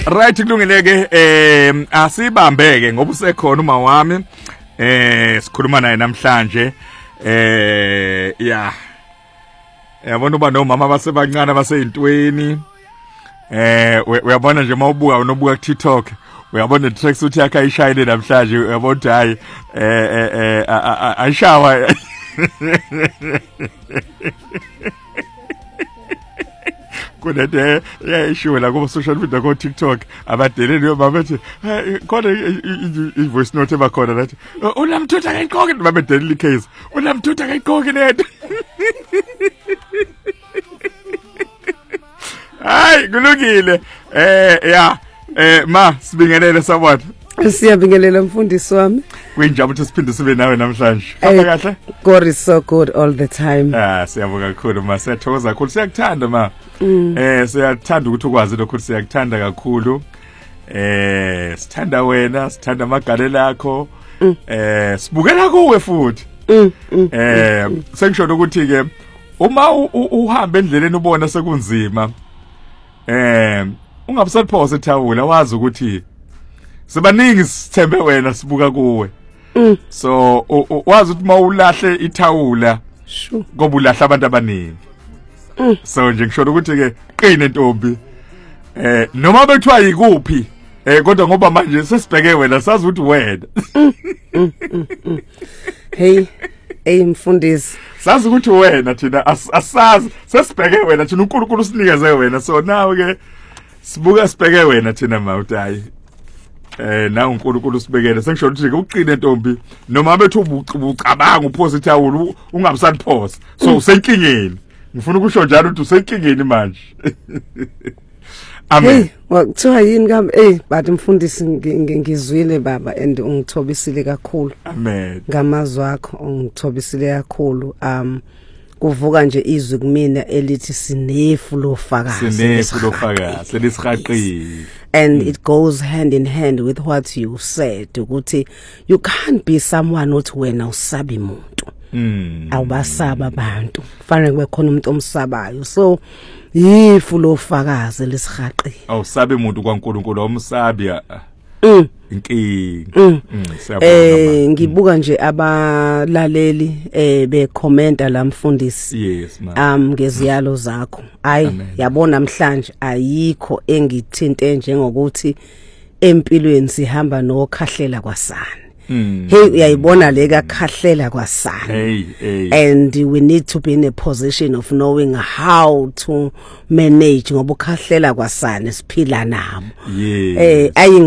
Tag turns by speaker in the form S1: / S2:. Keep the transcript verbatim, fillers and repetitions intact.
S1: Right kulungileke eh asibambeke ngoba usekhona uma wami eh sikhuluma naye namhlanje eh yeah yabona uba nomama basebancane baseyintweni eh uyabona nje mawubuka unobuka ku TikTok uyabona tracks uthi yakha ishayile namhlanje uyabona hayi eh eh ayishawa kunede yayishiwe la ku social media ko TikTok abadeleni babethi khona i voice note ebakhona lathi ulamthutha kayiqoke babedeleli case ulamthutha kayiqoke lento hayi kulungile eh ya eh ma sibingelele sabona
S2: Siyabingelela mfundisi wami.
S1: Kuyinjabulo ukuthi siphinde sibe nawe namhlanje. Hamba kahle?
S2: God is so good all the time.
S1: Ah, siyabonga kakhulu ma, siyathokoza kakhulu, siyakuthanda ma. Eh siyathanda ukuthi ukwazi lokho, siyakuthanda kakhulu. Eh sithanda wena, sithanda amagalelo akho. Eh sibukela kuwe futhi. Eh sengisho ukuthi ke uma uhamba endleleni ubona sekunzima. Eh ungabusaphosa ethawula, wazi ukuthi sibaningi sithembe wena sibuka kuwe. So wazi ukuthi mawulahle ithawula
S2: sure
S1: ngoba ulahla abantu abaningi. So nje ngisho ukuthi ke qine ntombi eh noma bethiwa yikuphi eh kodwa ngoba manje sesibheke wena sazi ukuthi wena
S2: hey hey mfundisi
S1: sazi ukuthi wena thina asazi sesibheke wena thina uNkulunkulu usinikeze wena, so nawe ke sibuka sibheke wena thina mawutayi eh na uNkulunkulu usibekele. Sengisho ukuthi ke uqine ntombi noma bethu ubucabanga uphosa ithawula ungabusaphosa, so usenkingeni. Ngifuna ukusho njalo ukuthi usenkingeni manje. Amen.
S2: Hey, wakuthiwa yini kambe eh but mfundisi ngizwile baba and ungithobisile kakhulu.
S1: Amen.
S2: Ngamazwi akho ungithobisile kakhulu. Um kuvuka nje izwi kumina elithi sinefu lofakazi.
S1: Sinefu lofakazi selisihaqile.
S2: And mm. it goes hand in hand with what you said ukuthi you can't be someone othi wena usabi umuntu.
S1: Mm.
S2: Awubasaba abantu. Kufanele kube khona umuntu omsabayo. So yifu lofakazi lesihaqile.
S1: Awusabe umuntu kwaNkulunkulu, awumsabi
S2: Mm.
S1: inkingi.
S2: Mm. Eh ngibuka nje abalaleli eh bekhomenta la mfundisi.
S1: Yes ma.
S2: Um ngeziyalo zakho. Ayi yabona namhlanje ayikho engithinte njengokuthi empilweni sihamba nokhahlela kwasana.
S1: Mm.
S2: Hey uyayibona le kakhahlela kwasana.
S1: Hey, hey.
S2: And we need to be in a position of knowing how to manage ngoba ukhahlela kwasana siphila nabo.
S1: Yes.
S2: Eh ayi